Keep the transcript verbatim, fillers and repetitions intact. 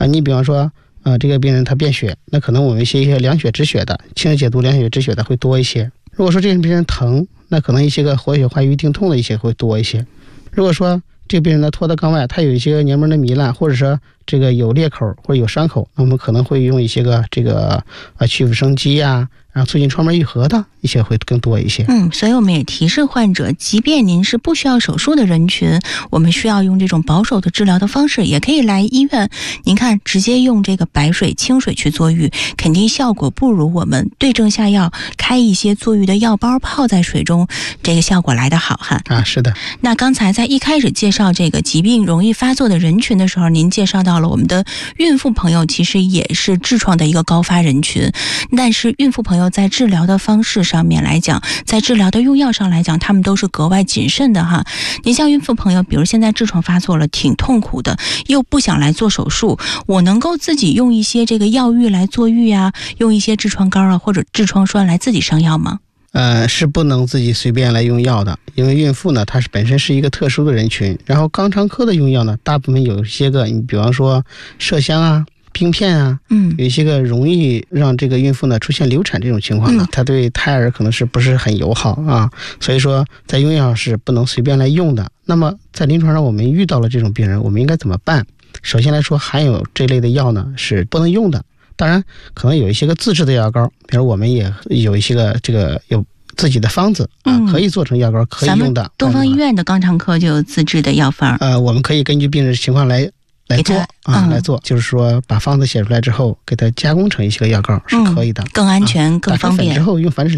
你比方说呃，这个病人他便血，那可能我们一些一些凉血止血的，清热解毒、凉血止血的会多一些。如果说这个病人疼，那可能一些个活血化瘀定痛的一些会多一些。如果说这个病人呢脱得肛外，他有一些黏膜的糜烂，或者说这个有裂口或者有伤口，那我们可能会用一些个这个呃去腐生肌呀，然后促进创面愈合的一些会更多一些。 嗯，所以我们也提示患者，即便您是不需要手术的人群，我们需要用这种保守的治疗的方式，也可以来医院。您看，直接用这个白水、清水去做浴，肯定效果不如我们对症下药，开一些做浴的药包泡在水中，这个效果来得好哈。 啊，是的。 那刚才在一开始介绍这个疾病容易发作的人群的时候，您介绍到了我们的孕妇朋友其实也是痔疮的一个高发人群，但是孕妇朋友在治疗的方式上面来讲，在治疗的用药上来讲，他们都是格外谨慎的哈。您像孕妇朋友，比如现在痔疮发作了，挺痛苦的，又不想来做手术，我能够自己用一些这个药浴来做浴啊，用一些痔疮膏啊或者痔疮栓来自己上药吗？ 呃，是不能自己随便来用药的，因为孕妇呢，她是本身是一个特殊的人群。然后肛肠科的用药呢，大部分有一些个，你比方说麝香啊、冰片啊，嗯，有一些个容易让这个孕妇呢出现流产这种情况呢，嗯、它对胎儿可能是不是很友好啊？所以说，在用药是不能随便来用的。那么在临床上，我们遇到了这种病人，我们应该怎么办？首先来说，含有这类的药呢是不能用的。当然，可能有一些个自制的药膏，比如我们也有一些个这个有自己的方子啊、嗯，可以做成药膏，可以用的。 东方医院的肛肠科就有自制的药方。 呃，我们可以根据病人情况来来做啊、嗯，来做，就是说把方子写出来之后，给它加工成一些个药膏是可以的， 嗯、更安全、啊、更方便。 之后用凡士